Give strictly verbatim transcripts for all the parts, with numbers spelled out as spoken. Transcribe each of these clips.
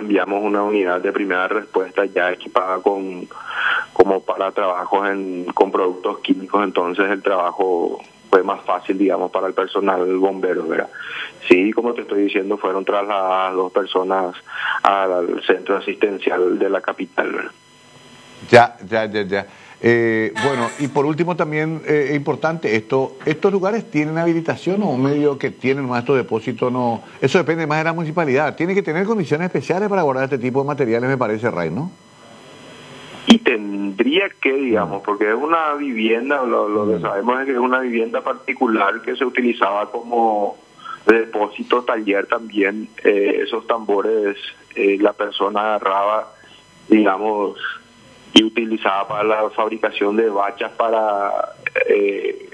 enviamos una unidad de primera respuesta ya equipada con como para trabajos en, con productos químicos, entonces el trabajo fue más fácil, digamos, para el personal bombero, ¿verdad? Sí, como te estoy diciendo, fueron trasladadas dos personas al centro asistencial de la capital, ¿verdad? Ya, ya, ya, ya. Eh, bueno, y por último también eh, es importante esto, ¿estos lugares tienen habilitación o medio que tienen más estos depósitos? No, eso depende más de la municipalidad. Tiene que tener condiciones especiales para guardar este tipo de materiales, me parece, Ray, ¿no? Y tendría que, digamos, porque es una vivienda, lo, lo que sabemos es que es una vivienda particular que se utilizaba como depósito taller también. Eh, esos tambores eh, la persona agarraba, digamos, y utilizaba para la fabricación de bachas para eh,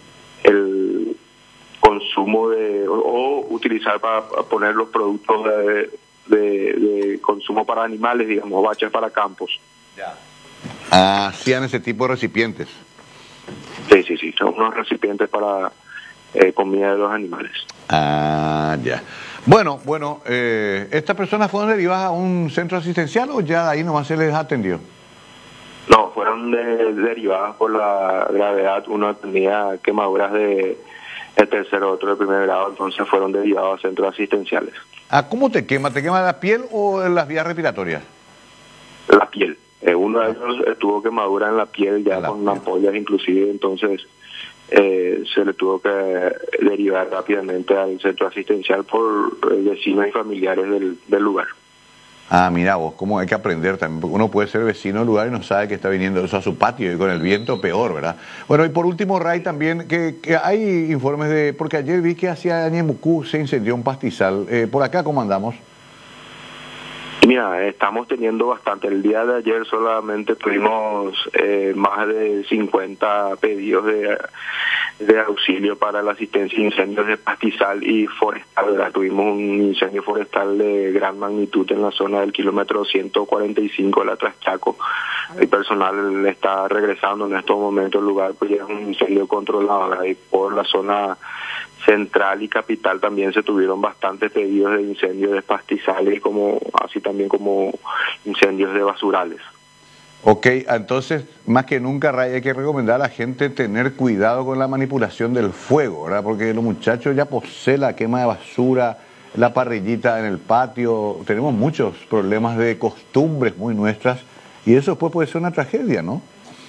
el consumo de, o, o utilizar para poner los productos de, de, de consumo para animales, digamos, bachas para campos. Ya. Ah, hacían ese tipo de recipientes. Sí, sí, sí, son unos recipientes para eh, comida de los animales. Ah, ya. Bueno, bueno, eh, ¿estas personas fueron derivadas a un centro asistencial o ya ahí nomás se les atendió? No, fueron de, derivadas por la gravedad. Uno tenía quemaduras de, de tercero, otro de primer grado, entonces fueron derivados a centros asistenciales. Ah, ¿cómo te quema? ¿Te quema la piel o las vías respiratorias? La piel. Eh, uno de ellos tuvo quemadura en la piel, ya la con piel. ampollas inclusive, entonces eh, se le tuvo que derivar rápidamente al centro asistencial por eh, vecinos y familiares del, del lugar. Ah, mira vos, cómo hay que aprender también, porque uno puede ser vecino del lugar y no sabe que está viniendo eso a su patio y con el viento peor, ¿verdad? Bueno, y por último, Ray, también, que, que hay informes de, porque ayer vi que hacia Ñemucú se incendió un pastizal, eh, por acá, ¿cómo andamos? Mira, estamos teniendo bastante. El día de ayer solamente tuvimos eh, más de cincuenta pedidos de, de auxilio para la asistencia a incendios de pastizal y forestal, ¿verdad? Tuvimos un incendio forestal de gran magnitud en la zona del kilómetro ciento cuarenta y cinco de la Traschaco. El personal está regresando en estos momentos al lugar, pues ya es un incendio controlado, ¿verdad? Y por la zona central y capital también se tuvieron bastantes pedidos de incendios de pastizales, como así también como incendios de basurales. Ok, entonces, más que nunca, Ray, hay que recomendar a la gente tener cuidado con la manipulación del fuego, ¿verdad? Porque los muchachos ya poseen la quema de basura, la parrillita en el patio, tenemos muchos problemas de costumbres muy nuestras, y eso después puede ser una tragedia, ¿no?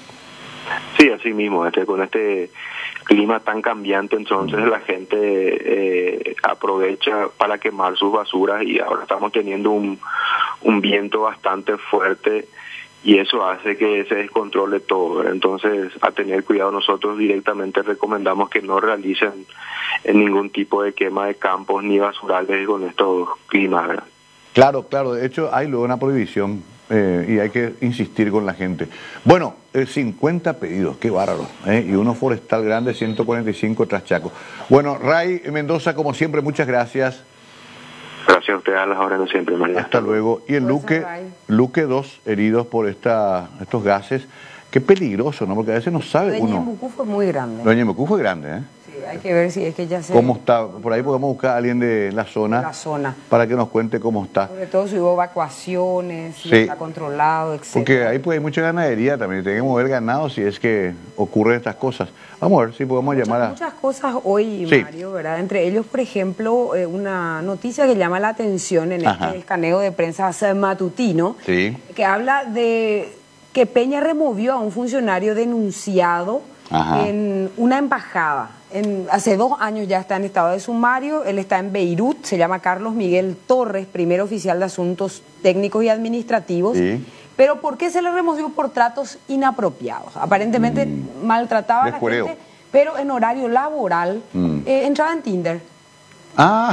Sí, así mismo, este, con este clima tan cambiante, entonces la gente eh, aprovecha para quemar sus basuras y ahora estamos teniendo un, un viento bastante fuerte y eso hace que se descontrole todo, ¿verdad? Entonces, a tener cuidado, nosotros directamente recomendamos que no realicen ningún tipo de quema de campos ni basurales con estos climas, ¿verdad? Claro, claro, de hecho hay luego una prohibición eh, y hay que insistir con la gente. Bueno, eh, cincuenta pedidos, qué bárbaro, ¿eh? Y uno forestal grande, ciento cuarenta y cinco Traschaco. Bueno, Ray Mendoza, como siempre, muchas gracias. Gracias a ustedes a las órdenes siempre, María. Hasta luego. Y el Luque, Luque dos, heridos por esta, estos gases. Qué peligroso, ¿no? Porque a veces no sabe uno. Ñemucú fue muy grande. Lo de Ñemucú fue grande, ¿eh? Sí, hay que ver si es que ya se... ¿Cómo está? Por ahí podemos buscar a alguien de la zona. La zona. Para que nos cuente cómo está. Sobre todo si hubo evacuaciones, si Sí. está controlado, etcétera. Porque ahí pues hay mucha ganadería también. Tenemos que mover ganado si es que ocurren estas cosas. Vamos a ver si podemos muchas, llamar a... Muchas cosas hoy, Sí. Mario, ¿verdad? Entre ellos, por ejemplo, eh, una noticia que llama la atención en Ajá. este escaneo de prensa matutino, Sí. que habla de que Peña removió a un funcionario denunciado Ajá. en una embajada. En, hace dos años ya está en estado de sumario, él está en Beirut, se llama Carlos Miguel Torres, primer oficial de Asuntos Técnicos y Administrativos. Sí. Pero ¿por qué se le removió? Por tratos inapropiados. Aparentemente mm. maltrataba a la Descuereo. gente, pero en horario laboral Mm. eh, entraba en Tinder. Ah,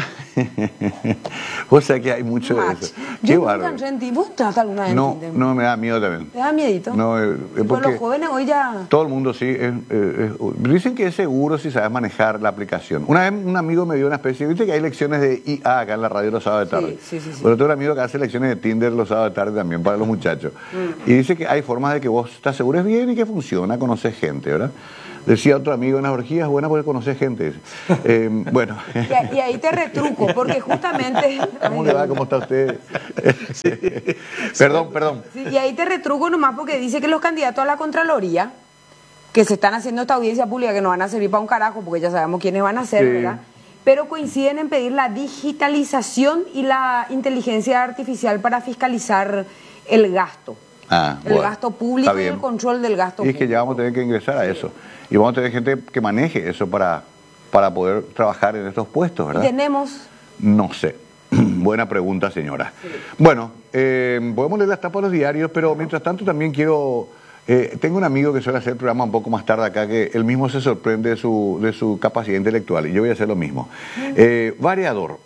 o sea que hay mucho Match. de eso. Qué Yo nunca bárbaro. entré en Tinder. ¿Vos entraste alguna vez en No, Tinder? no, me da miedo también. ¿Te da miedito? No, eh, Pues porque los jóvenes hoy ya... todo el mundo sí. Es, eh, es- dicen que es seguro si sabes manejar la aplicación. Una vez un amigo me dio una especie, viste que hay lecciones de I A acá en la radio los sábados de tarde. Sí, sí, sí, sí. Pero tengo un amigo que hace lecciones de Tinder los sábados de tarde también para los muchachos. Mm. Y dice que hay formas de que vos te asegures bien y que funciona, conoces gente, ¿verdad? Decía otro amigo, en las orgías buenas porque conocer gente. Eh, bueno. Y, y ahí te retruco, porque justamente... ¿Cómo le va? ¿Cómo está usted? Sí. Perdón, perdón. Sí, y ahí te retruco nomás porque dice que los candidatos a la Contraloría, que se están haciendo esta audiencia pública, que no van a servir para un carajo, porque ya sabemos quiénes van a ser, sí, ¿verdad? Pero coinciden en pedir la digitalización y la inteligencia artificial para fiscalizar el gasto. Ah, el bueno, gasto público y el control del gasto público. Y es público. que ya vamos a tener que ingresar a eso. Y vamos a tener gente que maneje eso para, para poder trabajar en estos puestos, ¿verdad? ¿Y tenemos? No sé. Buena pregunta, señora. Sí. Bueno, eh, podemos leer las tapas de los diarios, pero mientras tanto también quiero... Eh, tengo un amigo que suele hacer el programa un poco más tarde acá, que él mismo se sorprende de su, de su capacidad intelectual, y yo voy a hacer lo mismo. Eh, variador.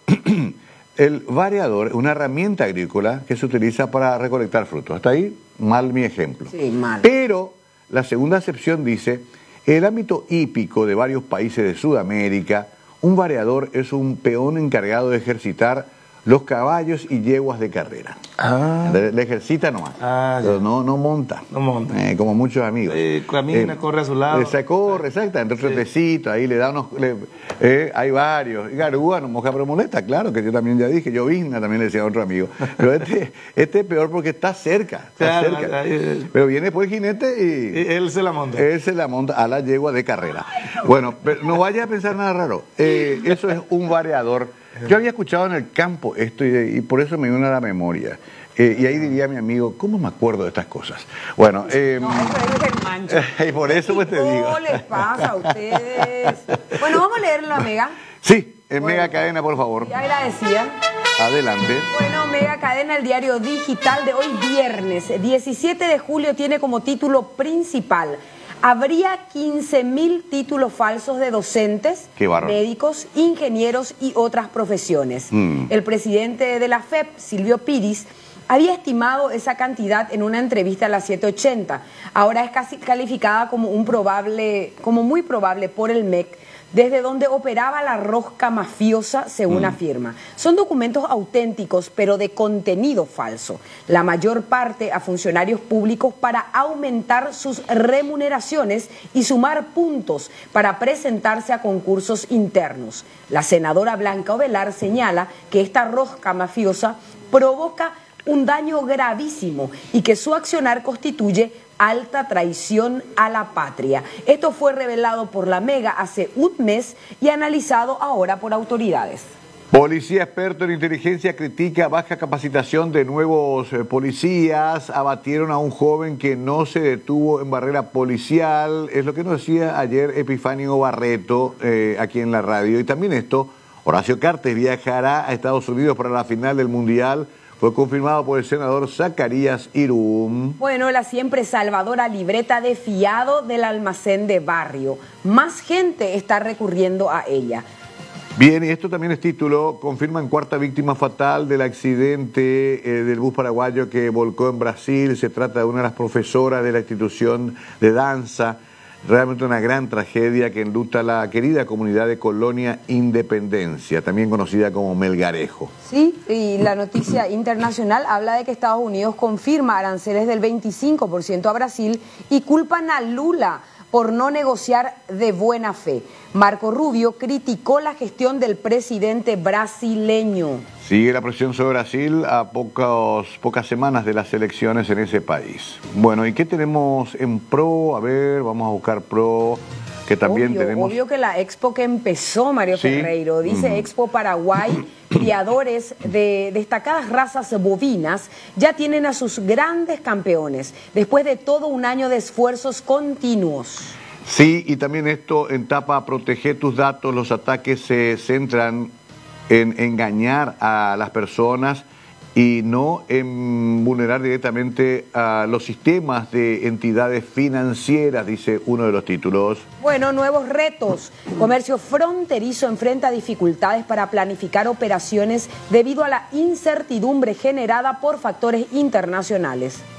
El variador es una herramienta agrícola que se utiliza para recolectar frutos. Hasta ahí, mal mi ejemplo. Sí, mal. Pero la segunda acepción dice, en el ámbito hípico de varios países de Sudamérica, un variador es un peón encargado de ejercitar los caballos y yeguas de carrera. Ah. Le, le ejercita nomás, ah, pero no, no monta. No monta. Eh, como muchos amigos. Eh, camina, eh, corre a su lado. Se corre, exacto, entre otro tecito, ahí le da unos... Le, eh, hay varios. Y garúa, no moja, pero molesta, claro, que yo también ya dije. Yo vigna también le decía a otro amigo. Pero este, este es peor porque está cerca, está claro, cerca. Eh, pero viene después el jinete y... y él se la monta. Él se la monta a la yegua de carrera. Bueno, pero no vaya a pensar nada raro. Eh, eso es un variador. Yo había escuchado en el campo esto y, y por eso me viene a la memoria. Eh, y ahí diría mi amigo, ¿cómo me acuerdo de estas cosas? Bueno, eh, no, eso es el mancho. Y por eso pues te digo. ¿Cómo les pasa a ustedes? Bueno, vamos a leer la Mega. Sí, en bueno, Mega Cadena, por favor. Ya agradecida. Adelante. Bueno, Mega Cadena, el diario digital de hoy viernes, diecisiete de julio, tiene como título principal: habría quince mil títulos falsos de docentes, médicos, ingenieros y otras profesiones. Mm. El presidente de la F E P, Silvio Piris, había estimado esa cantidad en una entrevista a las siete ochenta. Ahora es casi calificada como un probable, como muy probable por el M E C, desde donde operaba la rosca mafiosa, según mm. afirma. Son documentos auténticos, pero de contenido falso. La mayor parte a funcionarios públicos para aumentar sus remuneraciones y sumar puntos para presentarse a concursos internos. La senadora Blanca Ovelar señala que esta rosca mafiosa provoca un daño gravísimo y que su accionar constituye alta traición a la patria. Esto fue revelado por la Mega hace un mes y analizado ahora por autoridades. Policía experto en inteligencia critica baja capacitación de nuevos eh, policías. Abatieron a un joven que no se detuvo en barrera policial. Es lo que nos decía ayer Epifanio Barreto eh, aquí en la radio. Y también esto, Horacio Cartes viajará a Estados Unidos para la final del Mundial. Fue confirmado por el senador Zacarías Irum. Bueno, la siempre salvadora libreta de fiado del almacén de barrio. Más gente está recurriendo a ella. Bien, y esto también es título. Confirman cuarta víctima fatal del accidente eh, del bus paraguayo que volcó en Brasil. Se trata de una de las profesoras de la institución de danza. Realmente una gran tragedia que enluta a la querida comunidad de Colonia Independencia, también conocida como Melgarejo. Sí, y la noticia internacional habla de que Estados Unidos confirma aranceles del veinticinco por ciento a Brasil y culpan a Lula por no negociar de buena fe. Marco Rubio criticó la gestión del presidente brasileño. Sigue la presión sobre Brasil a pocos, pocas semanas de las elecciones en ese país. Bueno, ¿y qué tenemos en pro? A ver, vamos a buscar pro, que también obvio, tenemos... Obvio que la expo que empezó, Mario ¿Sí? Ferreiro, dice mm. Expo Paraguay, criadores de destacadas razas bovinas ya tienen a sus grandes campeones, después de todo un año de esfuerzos continuos. Sí, y también esto en tapa Protege tus datos, los ataques se centran en engañar a las personas y no en vulnerar directamente a los sistemas de entidades financieras, dice uno de los títulos. Bueno, nuevos retos. Comercio fronterizo enfrenta dificultades para planificar operaciones debido a la incertidumbre generada por factores internacionales.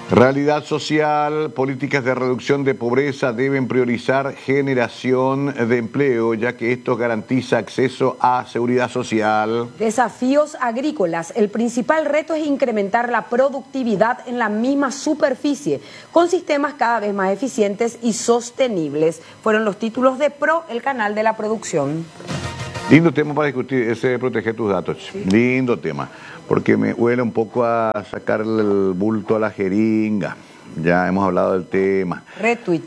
Realidad social, políticas de reducción de pobreza deben priorizar generación de empleo, ya que esto garantiza acceso a seguridad social. Desafíos agrícolas. El principal reto es incrementar la productividad en la misma superficie, con sistemas cada vez más eficientes y sostenibles. Fueron los títulos de Pro, el canal de la producción. Lindo tema para discutir, ese de proteger tus datos. Sí. Lindo tema. Porque me huele un poco a sacarle el bulto a la jeringa. Ya hemos hablado del tema. Retweet.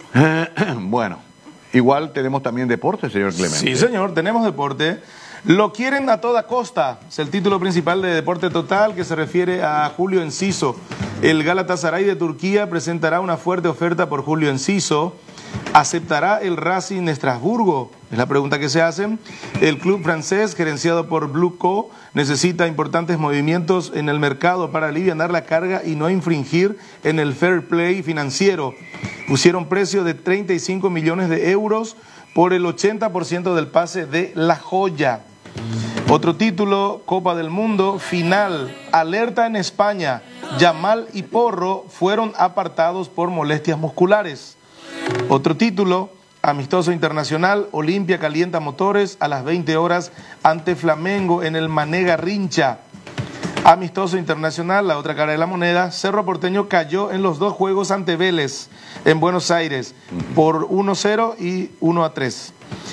Bueno, igual tenemos también deporte, señor Clemente. Sí, señor, tenemos deporte. Lo quieren a toda costa. Es el título principal de Deporte Total, que se refiere a Julio Enciso. El Galatasaray de Turquía presentará una fuerte oferta por Julio Enciso. ¿Aceptará el Racing de Estrasburgo? Es la pregunta que se hacen. El club francés, gerenciado por Blue Co, necesita importantes movimientos en el mercado para aliviar la carga y no infringir en el fair play financiero. Pusieron precio de treinta y cinco millones de euros por el ochenta por ciento del pase de La Joya. Otro título, Copa del Mundo, final, alerta en España. Yamal y Porro fueron apartados por molestias musculares. Otro título, amistoso internacional, Olimpia calienta motores a las veinte horas ante Flamengo en el Mané Garrincha. Amistoso internacional, la otra cara de la moneda, Cerro Porteño cayó en los dos juegos ante Vélez en Buenos Aires por uno a cero y uno a tres.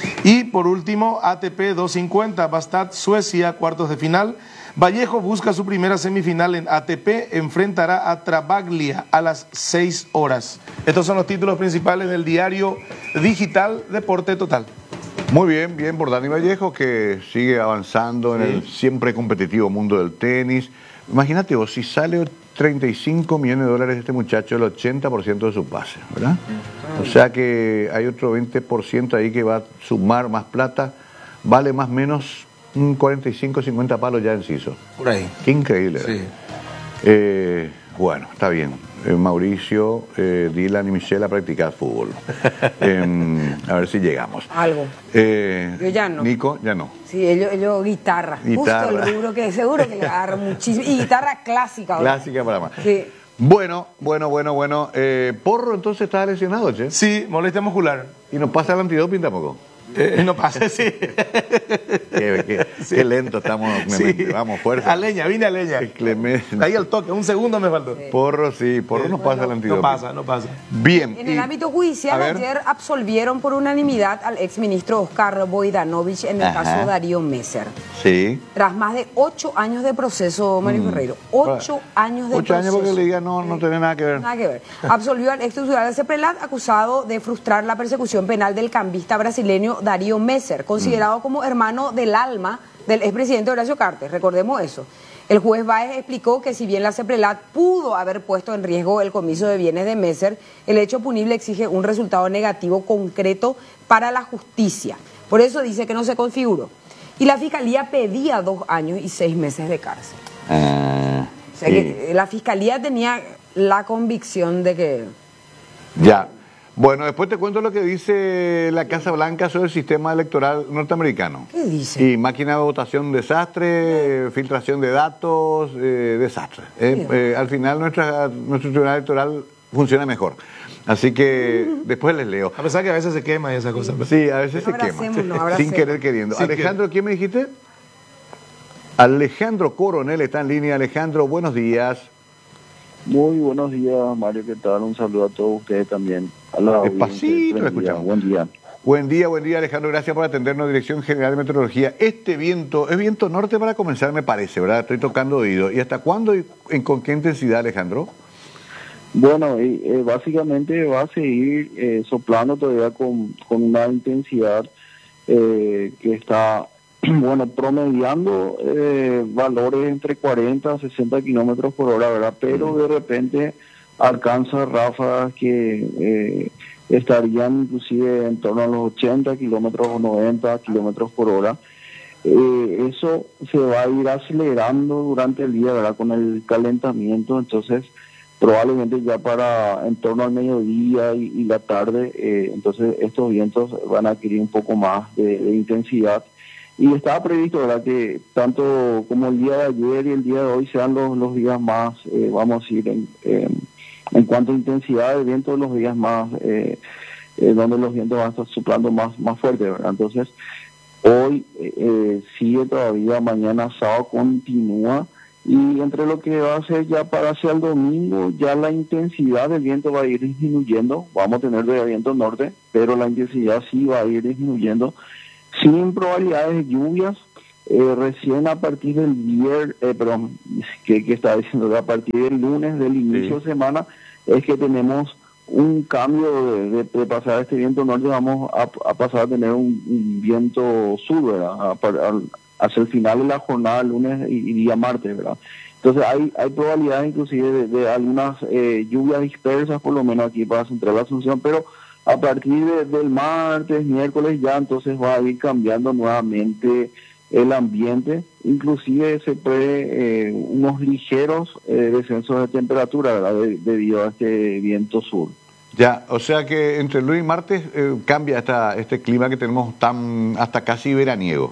Y por último, A T P doscientos cincuenta, Bastad Suecia, cuartos de final. Vallejo busca su primera semifinal en A T P, enfrentará a Travaglia a las seis horas. Estos son los títulos principales del diario digital Deporte Total. Muy bien, bien por Dani Vallejo, que sigue avanzando en sí. el siempre competitivo mundo del tenis. Imagínate vos, si sale treinta y cinco millones de dólares este muchacho, el ochenta por ciento de su pase, ¿verdad? O sea que hay otro veinte por ciento ahí que va a sumar más plata, vale más o menos un cuarenta y cinco, cincuenta palos ya en Ciso. Por ahí. Qué increíble. Sí. Eh, bueno, está bien. Eh, Mauricio, eh, Dylan y Michelle a practicar fútbol. eh, a ver si llegamos. Algo. Eh, Yo ya no. Nico, ya no. Sí, ellos, ellos guitarra. guitarra. Justo el rubro que seguro que le agarra muchísimo. Y guitarra clásica. ¿verdad? Clásica para más. Sí. Bueno, bueno, bueno, bueno. Eh, Porro entonces está lesionado, che. Sí, molestia muscular. ¿Y no pasa el antidoping tampoco? Eh, no pasa, sí. Qué, qué, sí. qué lento estamos, Clemente. Sí. Vamos, fuerza. A leña, vine a leña. Clemente. Ahí al toque, un segundo me faltó. Sí. Porro, sí, Porro sí. no pasa bueno, el antidoping. No pasa, no pasa. Bien. En y, el ámbito judicial, ayer absolvieron por unanimidad al exministro Oscar Boidanovich en el Ajá. caso Darío Messer. Sí. Tras más de ocho años de proceso, Mario mm. Ferreiro. Ocho bueno, años de ocho proceso. Ocho años porque le diga no, no tiene nada que ver. Nada que ver. Absolvió al ex titular de CEPRELAT acusado de frustrar la persecución penal del cambista brasileño Darío Messer, considerado mm. como hermano del alma del expresidente Horacio Cartes, recordemos eso. El juez Báez explicó que si bien la CEPRELAT pudo haber puesto en riesgo el comiso de bienes de Messer, el hecho punible exige un resultado negativo concreto para la justicia. Por eso dice que no se configuró. Y la Fiscalía pedía dos años y seis meses de cárcel. Ah, o sea sí. que la Fiscalía tenía la convicción de que... Ya. Bueno, después te cuento lo que dice la Casa Blanca sobre el sistema electoral norteamericano. ¿Qué dice? Y máquina de votación, desastre, filtración de datos, eh, desastre. Eh, eh, al final nuestra, nuestro tribunal electoral funciona mejor. Así que uh-huh. después les leo. A pesar que a veces se quema y esa cosa. Sí, a veces no se quema. No, sin querer queriendo. Sin Alejandro, ¿quién me dijiste? Alejandro Coronel está en línea. Alejandro, buenos días. Muy buenos días, Mario, ¿qué tal? Un saludo a todos ustedes también. A la Despacito, lo escuchamos. Buen día. Buen día, buen día, Alejandro. Gracias por atendernos, Dirección General de Meteorología. Este viento, es viento norte para comenzar, me parece, ¿verdad? Estoy tocando oído. ¿Y hasta cuándo y en, con qué intensidad, Alejandro? Bueno, eh, básicamente va a seguir eh, soplando todavía con, con una intensidad eh, que está... Bueno, promediando eh, valores entre cuarenta a sesenta kilómetros por hora, ¿verdad? Pero de repente alcanza ráfagas que eh, estarían inclusive en torno a los ochenta kilómetros o noventa kilómetros por hora. Eh, eso se va a ir acelerando durante el día, ¿verdad? Con el calentamiento, entonces probablemente ya para en torno al mediodía y, y la tarde, eh, entonces estos vientos van a adquirir un poco más de, de intensidad. Y estaba previsto, ¿verdad?, que tanto como el día de ayer y el día de hoy sean los, los días más, eh, vamos a decir, en, eh, En cuanto a intensidad de viento, los días más, eh, eh, donde los vientos van a estar soplando más, más fuerte, ¿verdad? Entonces, hoy eh, sigue todavía, mañana sábado continúa, y entre lo que va a ser ya para hacia el domingo, ya la intensidad del viento va a ir disminuyendo. Vamos a tener de viento norte, pero la intensidad sí va a ir disminuyendo, sin probabilidades de lluvias. Eh, recién a partir del viernes, eh, perdón, que, que estaba diciendo, a partir del lunes del inicio sí. de semana, es que tenemos un cambio de, de, de pasar este viento norte, vamos a, a pasar a tener un, un viento sur, ¿verdad? A, a, hacia el final de la jornada, lunes y, y día martes, ¿verdad? Entonces hay hay probabilidades inclusive de, de algunas eh, lluvias dispersas, por lo menos aquí para Central Asunción, pero a partir de, del martes, miércoles ya entonces va a ir cambiando nuevamente el ambiente, inclusive se prevé eh, unos ligeros eh, descensos de temperatura, ¿verdad? De, debido a este viento sur. Ya, o sea que entre lunes y martes eh, cambia esta, este clima que tenemos tan hasta casi veraniego.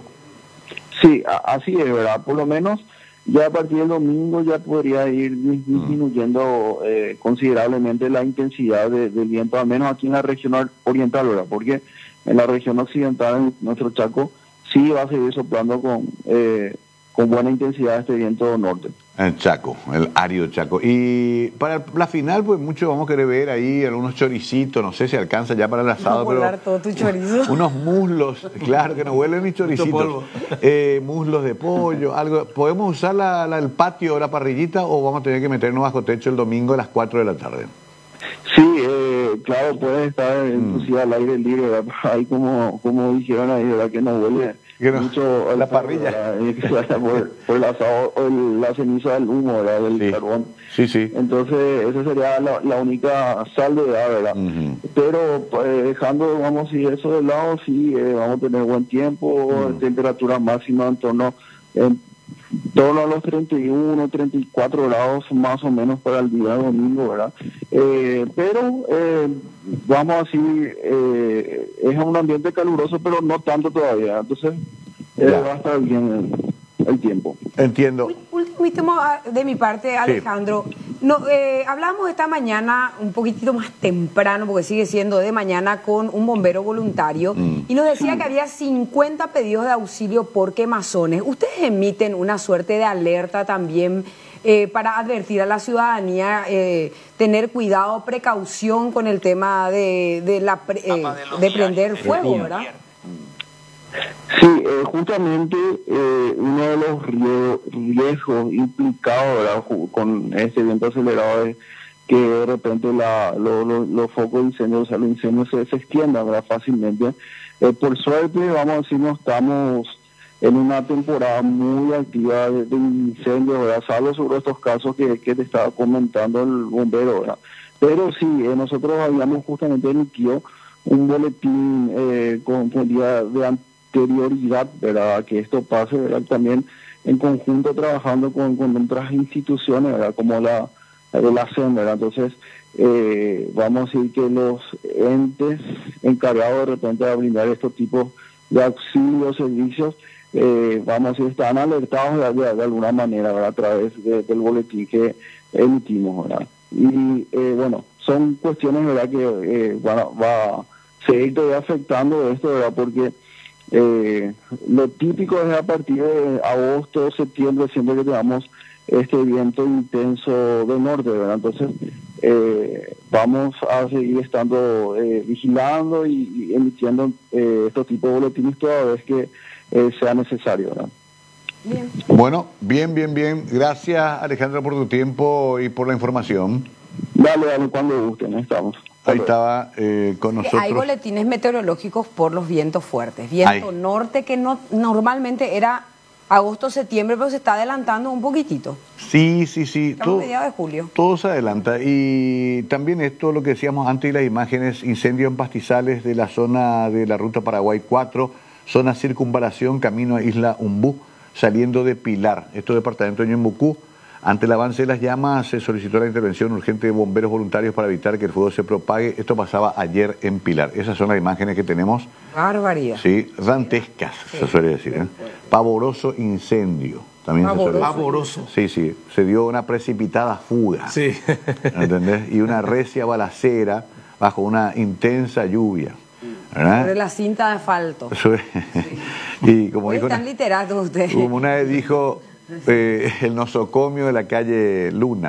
Sí, a, así es, ¿verdad? Por lo menos ya a partir del domingo ya podría ir disminuyendo eh, considerablemente la intensidad de, del viento, al menos aquí en la región oriental, ¿verdad? Porque en la región occidental, en nuestro Chaco, sí va a seguir soplando con eh, con buena intensidad este viento norte. El Chaco, el árido Chaco. Y para la final, pues muchos vamos a querer ver ahí algunos choricitos, no sé si alcanza ya para el asado, pero volar todo tu chorizo. Unos muslos, claro, que no huelen ni choricitos. Eh, muslos de pollo, algo. ¿Podemos usar la, la, el patio o la parrillita o vamos a tener que meternos bajo techo el domingo a las cuatro de la tarde? Sí, eh, claro, puede estar inclusive mm. al aire libre, ¿verdad? Ahí como, como dijeron ahí, ¿verdad? Que no huele que no, mucho la parrilla, por, por el asado o el, la ceniza del humo, ¿verdad? Del sí. carbón. Sí, sí. Entonces esa sería la, la única salvedad, ¿verdad? Uh-huh. Pero pues, dejando, vamos, si eso de lado, sí, eh, vamos a tener buen tiempo, uh-huh. temperatura máxima en torno en torno a los treinta y uno, treinta y cuatro grados más o menos para el día domingo, ¿verdad? Eh, pero eh, vamos a decir, eh, es un ambiente caluroso, pero no tanto todavía, entonces eh, va a estar bien el, el tiempo. Entiendo. Último de mi parte, Alejandro, sí. no, eh, hablamos esta mañana un poquitito más temprano, porque sigue siendo de mañana, con un bombero voluntario, mm. y nos decía sí. que había cincuenta pedidos de auxilio por quemazones. ¿Ustedes emiten una suerte de alerta también eh, para advertir a la ciudadanía, eh, tener cuidado, precaución con el tema de, de, la, eh, de prender fuego, ¿verdad? Sí, eh, justamente eh, uno de los riesgos implicados, ¿verdad? Con este viento acelerado es que de repente la, lo, lo, los focos de incendio, o sea, los incendios se, se extiendan, ¿verdad? Fácilmente. Eh, por suerte, vamos a decir, no estamos en una temporada muy activa de, de incendios, ¿verdad? Salvo sobre estos casos que, que te estaba comentando el bombero, ¿verdad? Pero sí, eh, nosotros habíamos justamente emitido un boletín eh, con, con día de antes anterioridad, ¿verdad? A que esto pase, ¿verdad? También en conjunto trabajando con, con otras instituciones, ¿verdad? Como la, la C E M, ¿verdad? Entonces, eh, vamos a decir que los entes encargados de repente de brindar estos tipos de auxilios, servicios, eh, vamos a decir, están alertados de, de, de alguna manera, ¿verdad? A través de, del boletín que emitimos, ¿verdad? Y, eh, bueno, son cuestiones, ¿verdad? Que eh, van a, va a seguir todavía afectando esto, ¿verdad? Porque Eh, lo típico es a partir de agosto, septiembre, siempre que tengamos este viento intenso del norte, ¿verdad? Entonces, eh, vamos a seguir estando eh, vigilando y, y emitiendo eh, estos tipos de boletines toda vez que eh, sea necesario, ¿verdad? Bien. Bueno, bien, bien, bien. Gracias, Alejandro, por tu tiempo y por la información. Dale, dale, cuando gusten, estamos. Ahí estaba eh, con nosotros. Hay boletines meteorológicos por los vientos fuertes. Viento Ay. norte que no normalmente era agosto, septiembre, pero se está adelantando un poquitito. Sí, sí, sí. Estamos a mediados de julio. Todo se adelanta. Y también esto, lo que decíamos antes, las imágenes, incendio en pastizales de la zona de la Ruta Paraguay cuatro, zona circunvalación, camino a Isla Umbú, saliendo de Pilar. Esto departamento de Ñembucú. Ante el avance de las llamas se solicitó la intervención urgente de bomberos voluntarios para evitar que el fuego se propague. Esto pasaba ayer en Pilar. Esas son las imágenes que tenemos. Barbaridad. Sí, dantescas, sí. Se suele decir. ¿eh? Pavoroso incendio. También Pavoroso. Pavoroso. Sí, sí, se dio una precipitada fuga. Sí. ¿Entendés? Y una recia balacera bajo una intensa lluvia. ¿Verdad? Sobre la cinta de asfalto. Y como Hoy dijo están una, literatos ustedes. como una vez dijo eh, el nosocomio de la calle Luna.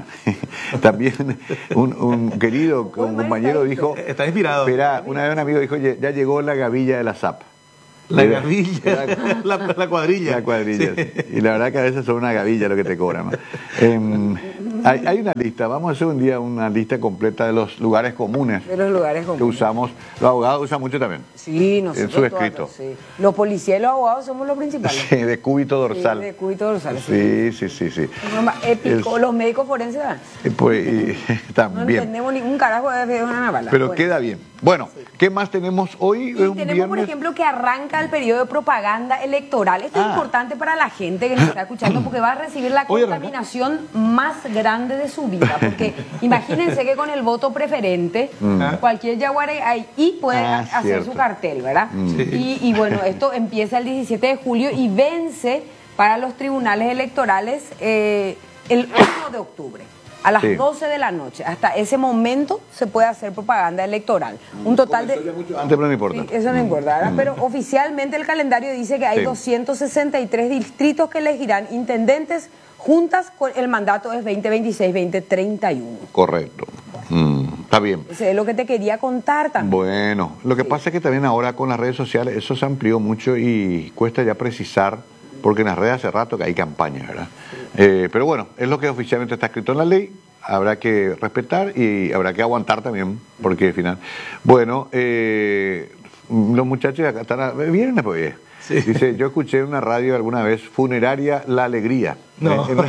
También un, un querido un compañero dijo... Está inspirado. Espera, una vez un amigo dijo, ya llegó la gavilla de la Z A P. La Era- gavilla, era- la, la cuadrilla. La cuadrilla. Sí. Sí. Y la verdad que a veces son una gavilla lo que te cobran, ¿no? Eh, hay, hay una lista, vamos a hacer un día una lista completa de los lugares comunes De los lugares que comunes. usamos. Los abogados usan mucho también. Sí, nosotros En su todas, escrito. sí. Los policías y los abogados somos los principales. Sí, de cúbito dorsal. Sí, de cúbito dorsal. Sí, sí, sí, sí. Épico, El- los médicos forenses ¿verdad? Eh, Pues y, no también. entendemos ningún carajo de una bala. Pero Bueno. queda bien. Bueno, ¿qué más tenemos hoy? Y Es un tenemos, por viernes. ejemplo, que arranca el periodo de propaganda electoral. Esto es Ah. importante para la gente que nos está escuchando porque va a recibir la Hoy arranca. contaminación más grande de su vida. Porque imagínense que con el voto preferente, cualquier yaguare ahí puede Ah, hacer cierto. su cartel, ¿verdad? Sí. Y, y bueno, esto empieza el diecisiete de julio y vence para los tribunales electorales eh, el uno de octubre. A las Sí. doce de la noche. Hasta ese momento se puede hacer propaganda electoral. Un total de... Antes, pero no importa. Sí, eso no importa, ¿verdad? Pero oficialmente el calendario dice que hay Sí. doscientos sesenta y tres distritos que elegirán intendentes juntas, con el mandato es veinte veintiséis veinte treinta y uno. Correcto. Mm, está bien. Eso es lo que te quería contar también. Bueno, lo que pasa es que también ahora con las redes sociales eso se amplió mucho y cuesta ya precisar, porque en las redes hace rato que hay campañas, ¿verdad? Eh, pero bueno, es lo que oficialmente está escrito en la ley, habrá que respetar y habrá que aguantar también, porque al final... Bueno, eh, los muchachos acá están... A, viernes, pues. Sí. Dice, yo escuché en una radio alguna vez, Funeraria La Alegría. No. Eh, en la-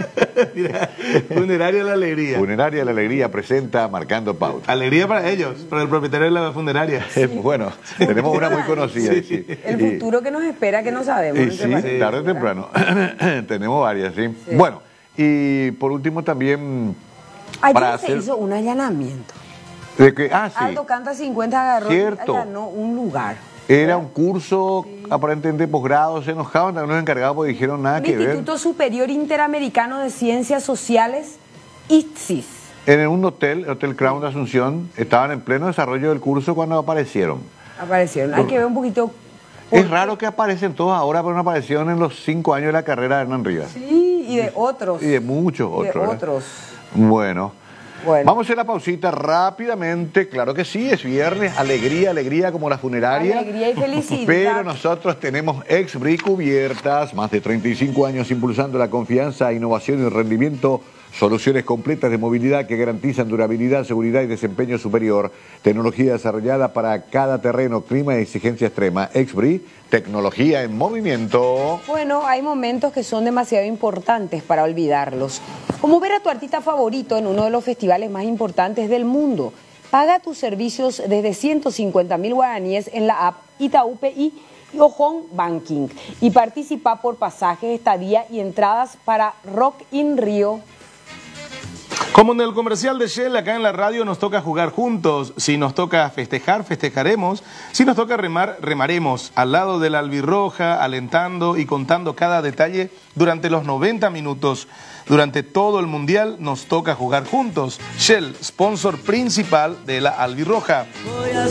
Mira, funeraria la alegría. Funeraria La Alegría presenta Marcando Pauta. Alegría para ellos, para el propietario de la funeraria. Eh, bueno, tenemos una muy conocida. Sí. sí. El Y- futuro que nos espera que no sabemos. Y ¿no te sí, parece? tarde o temprano. Tenemos varias, ¿sí? Bueno, y por último también... Ayer para se hacer- hizo un allanamiento. de que, ah, sí, Aldo Canta cincuenta agarró Cierto. y allanó un lugar. era un curso aparentemente de posgrado, se enojaban algunos encargados porque dijeron nada El que ver. Instituto Superior Interamericano de Ciencias Sociales, I T S I S. En un hotel, el Hotel Crown de Asunción, estaban en pleno desarrollo del curso cuando aparecieron. Aparecieron. Hay que ver un poquito. Es raro que aparecen todos ahora, pero no aparecieron en los cinco años de la carrera de Hernán Rivas. Sí, y de otros. Y de muchos Y de otros. ¿verdad? otros. Bueno. Bueno. Vamos a hacer la pausita rápidamente. Claro que sí, es viernes. Alegría, alegría como la funeraria. Alegría y felicidad. Pero nosotros tenemos Ex-Bri Cubiertas, más de treinta y cinco años impulsando la confianza, innovación y rendimiento. Soluciones completas de movilidad que garantizan durabilidad, seguridad y desempeño superior. Tecnología desarrollada para cada terreno, clima y exigencia extrema. Ex-Bri, tecnología en movimiento. Bueno, hay momentos que son demasiado importantes para olvidarlos. Como ver a tu artista favorito en uno de los festivales más importantes del mundo. Paga tus servicios desde ciento cincuenta mil guaraníes en la app Itaú P I y Ojón Banking. Y participa por pasajes, estadía y entradas para Rock in Rio. Como en el comercial de Shell, acá en la radio nos toca jugar juntos. Si nos toca festejar, festejaremos. Si nos toca remar, remaremos. Al lado de la albirroja, alentando y contando cada detalle durante los noventa minutos. Durante todo el mundial nos toca jugar juntos. Shell, sponsor principal de la albirroja.